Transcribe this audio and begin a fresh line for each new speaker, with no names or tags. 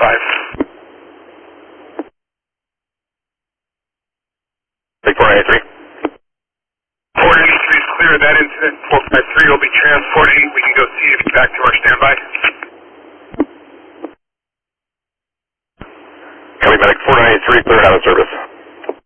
Big 493.
493 is clear of that incident. 453 will be transporting. We can go see if back to our standby.
Copy, medic 493, clear out of service.